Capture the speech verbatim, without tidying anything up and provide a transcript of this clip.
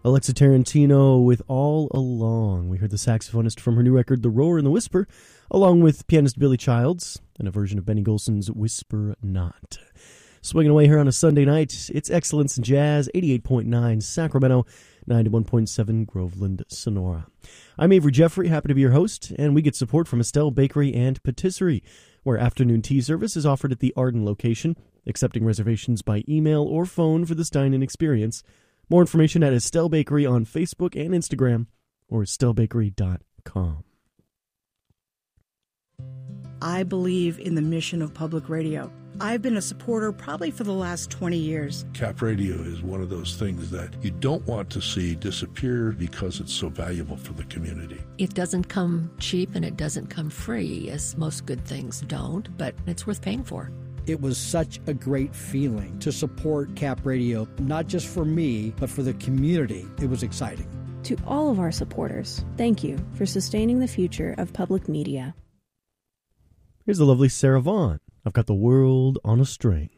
Alexa Tarantino with All Along. We heard the saxophonist from her new record, The Roar and the Whisper, along with pianist Billy Childs, and a version of Benny Golson's Whisper Not. Swinging away here on a Sunday night, it's Excellence in Jazz, eighty-eight point nine Sacramento, ninety-one point seven Groveland, Sonora. I'm Avery Jeffrey, happy to be your host, and we get support from Estelle Bakery and Patisserie, where afternoon tea service is offered at the Arden location, accepting reservations by email or phone for this dine-in experience. More information at Estelle Bakery on Facebook and Instagram, or estelle bakery dot com. I believe in the mission of public radio. I've been a supporter probably for the last twenty years. Cap Radio is one of those things that you don't want to see disappear because it's so valuable for the community. It doesn't come cheap and it doesn't come free, as most good things don't, but it's worth paying for. It was such a great feeling to support Cap Radio, not just for me, but for the community. It was exciting. To all of our supporters, thank you for sustaining the future of public media. Here's the lovely Sarah Vaughan. I've got the world on a string.